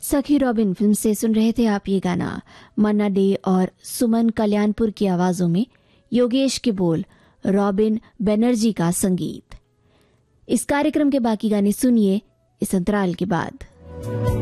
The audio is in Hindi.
सखी रॉबिन फिल्म से सुन रहे थे आप ये गाना। मन्ना डे और सुमन कल्याणपुर की आवाजों में, योगेश के बोल, रॉबिन बनर्जी का संगीत। इस कार्यक्रम के बाकी गाने सुनिए इस अंतराल के बाद।